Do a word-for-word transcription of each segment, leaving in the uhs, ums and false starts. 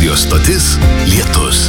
Radio stotis Lietus.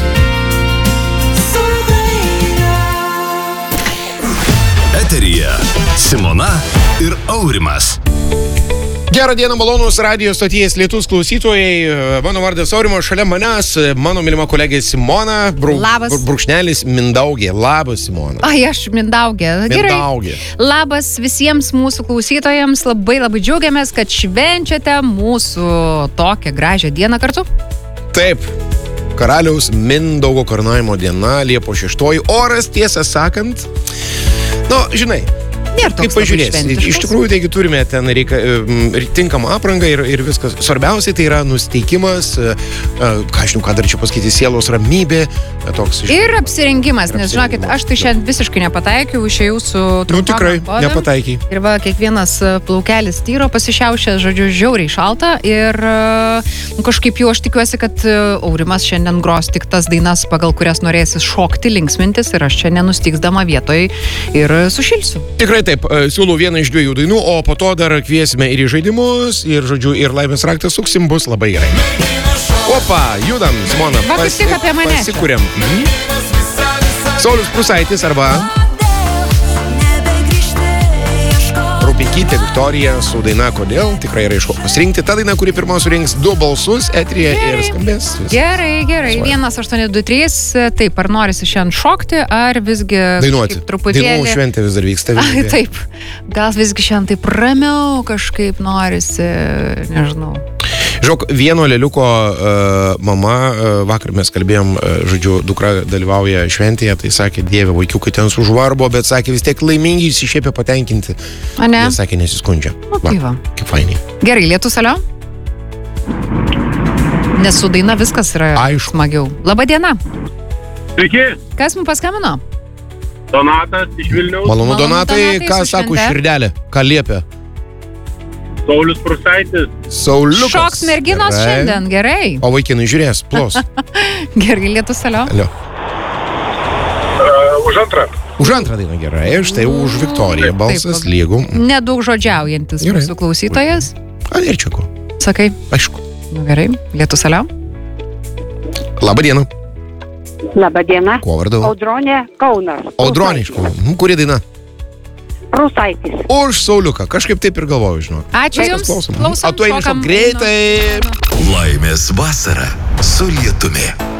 Eteryje Simona ir Aurimas. Gerą dieną, malonus radio stoties Lietus klausytojai. Mano vardas Aurimas, šalia manęs mano mylima kolegė Simona. Bru, Labas. Bru, brūkšnelis Mindaugė. Labas, Simona. Ai, aš Mindaugė. Gerai. Mindaugė. Labas visiems mūsų klausytojams. Labai labai džiaugiamės, kad švenčiate mūsų tokią gražią dieną kartu. Taip. Karaliaus Mindaugo karūnavimo diena, Liepos šeštoji. Oras, tiesą sakant, nu, žinai, Nėra toks kaip pažiūrėsi, iš tikrųjų, taigi turime ten reika, tinkamą aprangą ir, ir viskas. Svarbiausiai tai yra nusiteikimas, ką žinau, ką dar čia pasakyti, sielos ramybė. Toks, iš... Ir apsirengimas, ir nes žinokit, aš tai šiandien visiškai nepataikiau, išėjau su trumpam. Nu tikrai, kodėm. nepataikiai. Ir va, kiekvienas plaukelis tyro, pasišiaušė, žodžiu, žiauriai šalta. Ir nu, kažkaip jau aš tikiuosi, kad Aurimas šiandien gros tik tas dainas, pagal kurias norėsis šokti, linksmintis. Ir aš čia nenustiksdama vietoj ir sušilsiu. Tikrai taip, siūlau vieną iš dviejų dainų, o po to dar kviesime ir į žaidimus, ir, žodžiu, ir laimės raktą suksim, bus labai gerai. Opa, judam, Simona, Va, kaip tik apie mane. pasikūrėm. Mhm. Saulius Prusaitis arba Rupikytė Viktorija su daina Kodėl, tikrai yra iš ko pasirinkti. Ta daina, kuri pirma surinks du balsus, eteryje ir skambės. Gerai, gerai. vienas aštuoni du trys. Taip, ar norisi šiandien šokti, ar visgi Dainuoti. truputėlį... Dainų šventė vis dar vyksta. Ai, taip. Gal visgi šiandien taip ramiau kažkaip norisi, nežinau. Žiūrėk, vieno lėliuko uh, mama, uh, vakar mes kalbėjom, uh, žodžiu, dukra dalyvauja šventėje, tai sakė, dieve, vaikiukai ten sužvarbo, bet sakė, vis tiek laimingi, įsišiepė patenkinti. A ne? Jie sakė, nesiskundžia. O, tai va. Kaip fainiai. Gerai, Lietus, alio? Nes su daina viskas yra Aišku. smagiau. Labą dieną. Sveiki, Kas mums paskambino? Donatas iš Vilniaus, Malonu, Malonu, Donatai, Donatai, ką su sako švente. širdelė, ką liepia? Saulius Prusaitis. Sauliukas. Šoks merginos Gerai. šiandien, gerai. O vaikinai žiūrės, plos. Gerai, Lietus, alio? Alio. Uh, už antrą. Už antrą dainą gerai, štai už Viktoriją balsas Taip. lygų. Nedaug žodžiaujantis Gerai. mūsų klausytojas. A, ir čia ko. Sakai, Aišku. nu gerai, Lietus, alio? Labą dieną. Labą dieną. Kuo vardu? Audronė Kaunas. Audronė iš Kauno. Mhm, kuri daina? Prusaitis. Už Sauliuką. Kažkaip taip ir galvoju, žinok. Ačiū Viskas, Jums. klausom. Klausom, A tu eini šokam. šok greitai. Laimės vasara su Lietumi.